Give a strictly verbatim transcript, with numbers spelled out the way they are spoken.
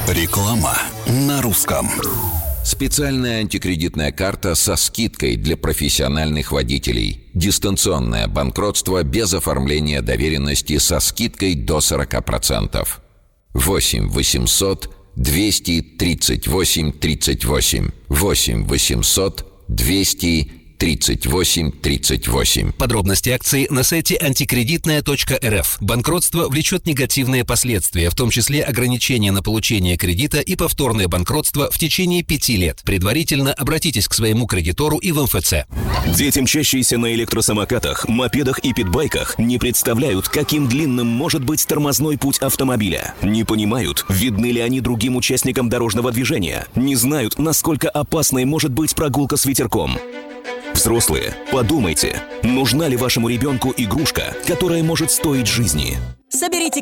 Реклама на русском. Специальная антикредитная карта со скидкой для профессиональных водителей. Дистанционное банкротство без оформления доверенности со скидкой до сорок процентов. восемь восемьсот двести тридцать восемь тридцать восемь. восемь восемьсот двести тридцать восемь тридцать восемь. Подробности акции на сайте антикредитная точка эр эф. Банкротство влечет негативные последствия, в том числе ограничения на получение кредита и повторное банкротство в течение пяти лет. Предварительно обратитесь к своему кредитору и в эм эф цэ. Дети, мчащиеся на электросамокатах, мопедах и питбайках, не представляют, каким длинным может быть тормозной путь автомобиля. Не понимают, видны ли они другим участникам дорожного движения. Не знают, насколько опасной может быть прогулка с ветерком. Взрослые, подумайте, нужна ли вашему ребенку игрушка, которая может стоить жизни? Соберите